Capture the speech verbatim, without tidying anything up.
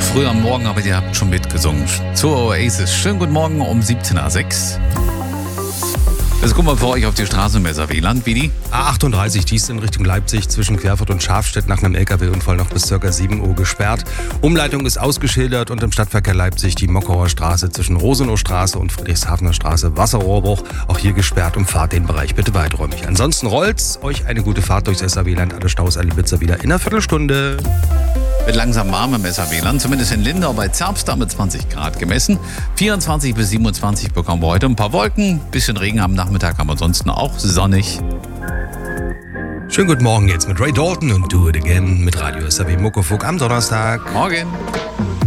früh am Morgen, aber ihr habt schon mitgesungen. Zur Oasis. Schönen guten Morgen um siebzehn Uhr sechs. Jetzt gucken wir für euch auf die Straße im S A W-Land, wie die? A achtunddreißig, die ist in Richtung Leipzig zwischen Querfurt und Schafstedt nach einem L K W-Unfall noch bis ca. sieben Uhr gesperrt. Umleitung ist ausgeschildert und im Stadtverkehr Leipzig die Mockauer Straße zwischen Rosenowstraße und Friedrichshafener Straße Wasserrohrbruch. Auch hier gesperrt und fahrt den Bereich bitte weiträumig. Ansonsten rollt's. Euch eine gute Fahrt durchs S A W-Land. Alle Staus, alle Blitzer wieder in einer Viertelstunde. Wird langsam warm im S A W-Land, zumindest in Lindau bei Zerbst mit zwanzig Grad gemessen. vierundzwanzig bis siebenundzwanzig bekommen wir heute. Ein paar Wolken, bisschen Regen am Nachmittag, aber ansonsten auch sonnig. Schönen guten Morgen jetzt mit Ray Dalton und Do It Again mit Radio S A W Muckefuck am Donnerstag. Morgen.